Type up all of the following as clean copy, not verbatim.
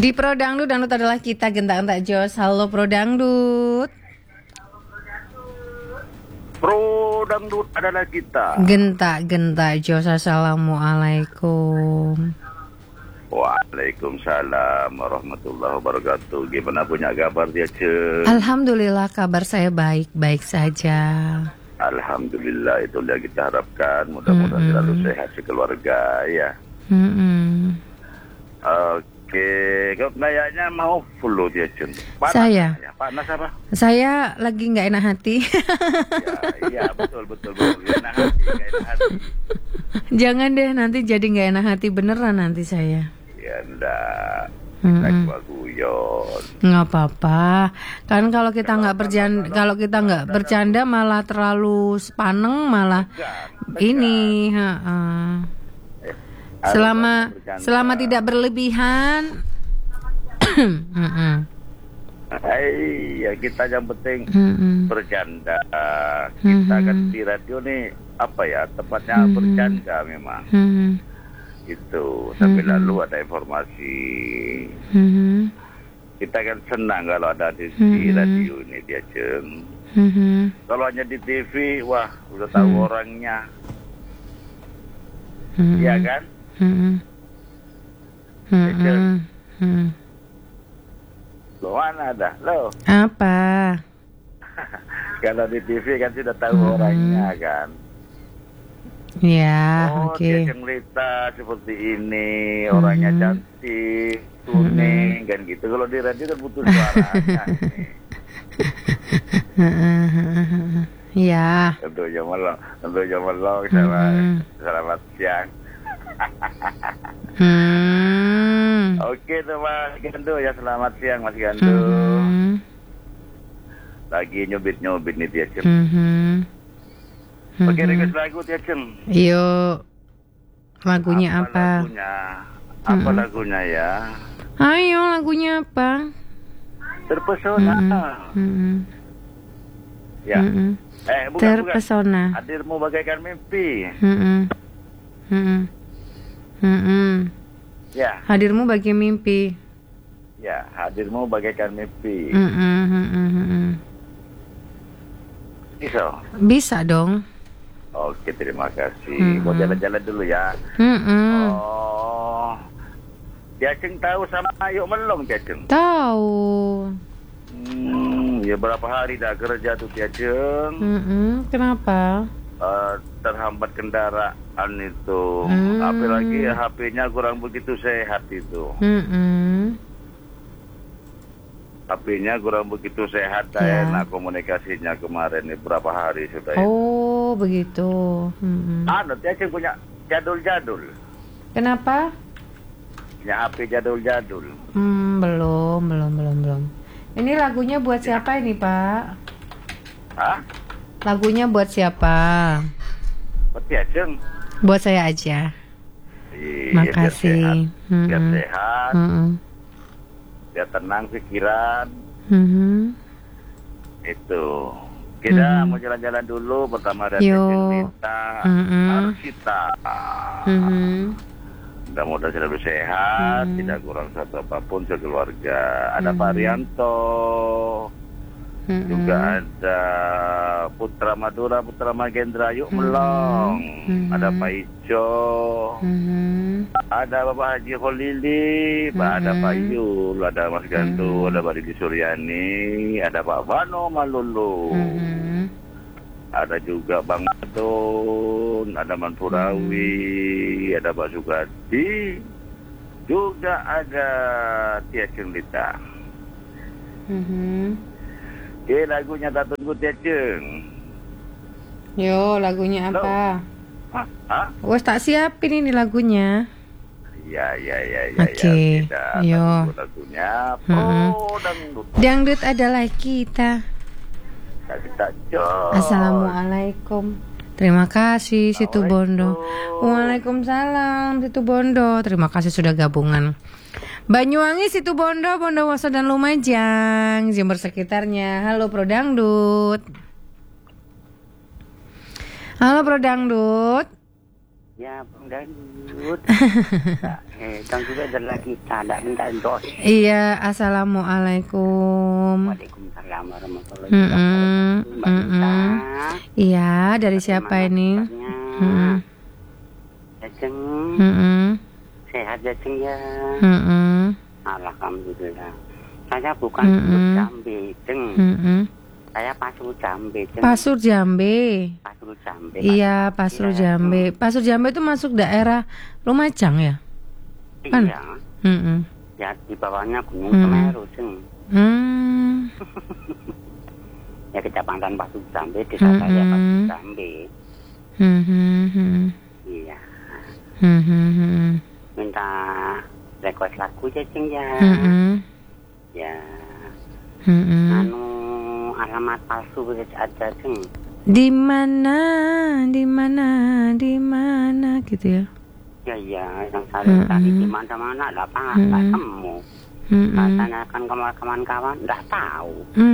Di Pro Dangdut, dangdut adalah kita, gentak-gentak Jos. Halo Pro Dangdut. Pro Dangdut adalah kita. Gentak-gentak Jos. Assalamualaikum. Waalaikumsalam warahmatullahi wabarakatuh. Gimana punya kabar dia, Ceng? Alhamdulillah kabar saya baik-baik saja. Alhamdulillah, itu yang kita harapkan. Mudah-mudahan selalu sehat sekeluarga ya. Oke, kayaknya mau flu dia, Ceng. Saya? Ya, panas apa? Saya lagi nggak enak hati. Iya, betul. Gak enak hati. Jangan deh, nanti jadi nggak enak hati beneran nanti saya. Ya enggak, kita guyon. Nggak apa-apa. Kan kalau kita nggak bercanda malah terlalu paneng malah ini. Selama tidak berlebihan. Ya kita yang penting bercanda. Kita kan di radio nih tepatnya bercanda memang. Itu sampai lalu ada informasi. Kita kan senang kalau ada di radio ini dia, Ceng. Kalau hanya di TV, wah udah tahu orangnya. Iya kan? Lo mana ada? Lo? Apa? Kalau di TV kan sudah tahu orangnya kan. Ya, oke. Dia cerita seperti ini, orangnya cantik, kuning kan gitu. Kalau di radio kan butuh suaranya. Ya. Untuk Jamalong, selamat siang. Oke tuh Mas Gandu ya, selamat siang Mas Gandu. Lagi nyubit nih dia, Cem. Oke, request lagu dia, Cem. Yuk. Lagunya apa? Apa lagunya ya? Ayo, lagunya apa? Terpesona. Ya. Bukan. Terpesona. Hadirmu bagaikan mimpi. Ya. Hadirmu bagaikan mimpi. Ya, hadirmu bagaikan mimpi. Bisa dong. Oke, terima kasih. Mau jalan-jalan dulu ya. Ceng tahu sama Ayo Melong, Ceng? Tahu. Ya berapa hari dah kerja tuh, Ceng? Kenapa? Terhambat kendaraan itu. Apalagi HP-nya kurang begitu sehat itu. HP-nya kurang begitu sehat, enak komunikasinya kemarin nih, berapa hari sudah. Oh, begitu. Dia Ceng punya jadul-jadul. Kenapa? Punya HP jadul-jadul. Belum. Ini lagunya buat siapa ini, Pak? Hah? Lagunya buat siapa? Buat dia, Ceng. Buat saya aja. Makasih. Biar sehat. Biar tenang pikiran. Itu. Kita mau jalan-jalan dulu pertama dari kita Arsita. Mudah-mudahan selalu sehat, tidak kurang satu apapun sekeluarga. Ada Pak Rianto, juga ada Putra Madura, Putra Magendra, Yuk Melong, ada Pak Ijo, ada Bapak Haji Kholili, ada Pak Yul, ada Mas Gandu, ada Pak Didi Suryani, ada Pak Vano Malulu, ada juga Bang Atun, ada Manpurawi, ada Pak Sugadi, juga ada Tia Cendita. Oke, lagunya tak tunggu Tia Ceng. Yo, lagunya apa? Hah? Wes tak siapin ini lagunya. Ya. Oke, yo. Lagunya Pro Dangdut. Dangdut adalah kita. Kita Jos. Assalamualaikum. Terima kasih Situ Bondo. Waalaikumsalam Situ Bondo. Terima kasih sudah gabungan. Banyuwangi, Situ Bondo, Bondowoso dan Lumajang, Jember sekitarnya. Halo Pro Dangdut. Halo Pro Dangdut. Ya, Bang Dangdut. Dan juga adalah kita ada minta dos. Iya, assalamualaikum. Waalaikumsalam warahmatullahi wabarakatuh. Mbak Nita. Iya, dari siapa ini? Jajeng. Sehat Jajeng ya. Alhamdulillah. Saya bukan Pasur Jambe, Jeng. Saya Pasur Jambe, Jeng. Pasur Jambe. Pasur Jambe. Iya, Pasur Jambe. Pasur Jambe itu masuk daerah Lumajang ya? Kan? Iya. Ya di bawahnya Gunung Semeru, Jeng. Ya Kecamatan Pasur Jambe, desa saya Pasur Jambe. Iya. Minta request lagu ya, Jeng ya. Ya. Alamat palsu aja, Jeng. Di mana gitu ya. Ya, yang saya tadi di mana-mana nggak temu. Katanya kan kawan-kawan nggak tahu.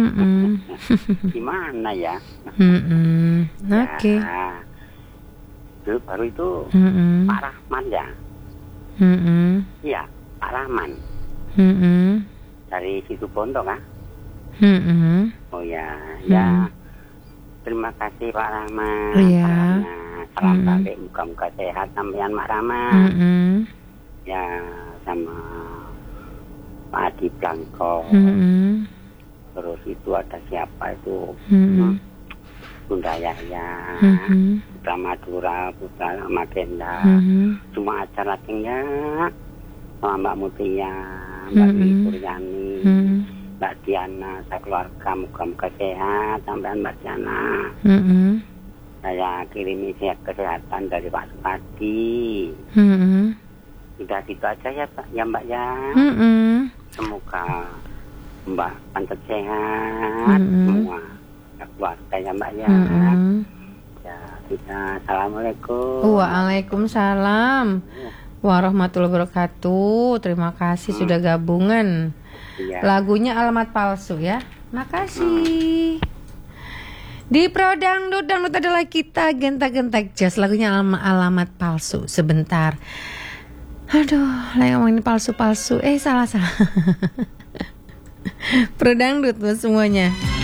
Gimana ya? Oke. Itu baru itu Pak Rahman ya. Iya, Pak Rahman. Dari situ Bondo kan? Oh ya, ya. Terima kasih Pak Rahman. Iya. Salam balik, muka-muka sehat sampean Pak Rahman. Ya, sama Pak Adi Blanko. Terus itu ada siapa itu? Bunda Yahya, Putra Madura, Putra Magenda. Cuma acara tingnya sama Mbak Mutia, Mbak Suryani, Mbak Diana, sekeluarga muka-muka sehat sampean Mbak Diana. Saya kirimi sehat kesehatan dari Pak Supadi. Sudah gitu aja ya Pak, ya Mbak ya. Semoga Mbak pantat sehat semua keluarga ya Mbak ya. Ya kita assalamualaikum. Waalaikumsalam warahmatullahi wabarakatuh. Terima kasih sudah gabungan. Iya. Lagunya Alamat Palsu ya. Makasih. Di Pro Dangdut adalah kita gentak-gentak jazz. Lagunya Alamat Palsu. Sebentar. Aduh, lagi ngomongin palsu-palsu. Salah. Pro Dangdut buat semuanya.